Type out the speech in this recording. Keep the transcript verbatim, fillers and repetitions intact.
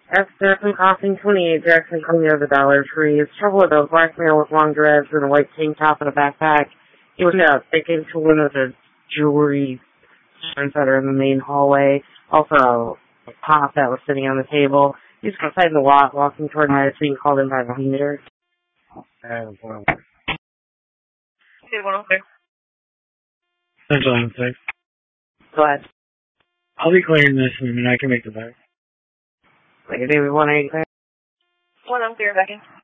Jackson Crossing twenty-eight, Jackson Clear the Dollar Tree. His trouble with a black male with long dreads and a white tank top and a backpack. He was uh, taken to one of the jewelry stores that are in the main hallway. Also, a pop that was sitting on the table. He's outside the lot, walking toward my being called in by the meter. Uh, well. Okay, one okay. Central line six. Go ahead. I'll be clearing this and then I can make the back. Like, David, one eighty. One unclear, back in.